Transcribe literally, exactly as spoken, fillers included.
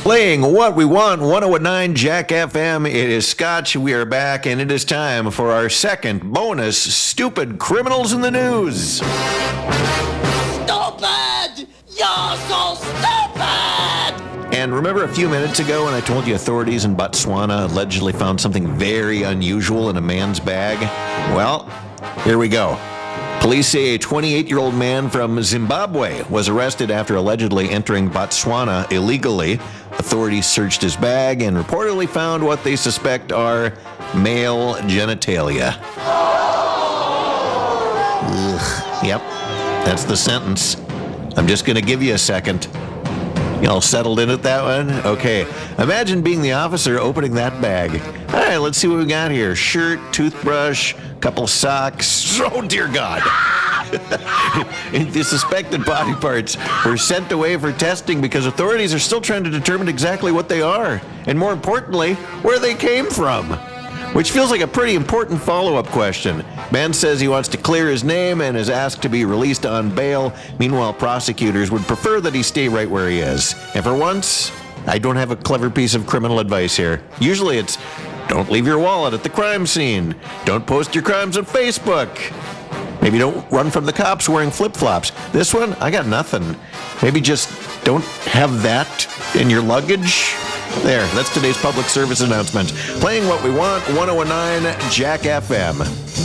Playing What We Want, one oh nine Jack F M. It is Scotch. We are back, and it is time for our second bonus Stupid Criminals in the News. Stupid! You're so stupid! And remember a few minutes ago when I told you authorities in Botswana allegedly found something very unusual in a man's bag? Well, here we go. Police say a twenty-eight-year-old man from Zimbabwe was arrested after allegedly entering Botswana illegally. Authorities searched his bag and reportedly found what they suspect are male genitalia. Ugh. Yep, that's the sentence. I'm just going to give you a second. You all settled in at that one? Okay. Imagine being the officer opening that bag. All right, let's see what we got here. Shirt, toothbrush, couple socks. Oh, dear God. The suspected body parts were sent away for testing because authorities are still trying to determine exactly what they are, and more importantly, where they came from. Which feels like a pretty important follow-up question. Man says he wants to clear his name and is asked to be released on bail. Meanwhile, prosecutors would prefer that he stay right where he is. And for once, I don't have a clever piece of criminal advice here. Usually it's, don't leave your wallet at the crime scene. Don't post your crimes on Facebook. Maybe don't run from the cops wearing flip-flops. This one, I got nothing. Maybe just don't have that in your luggage. There, that's today's public service announcement. Playing What We Want, one oh nine Jack F M.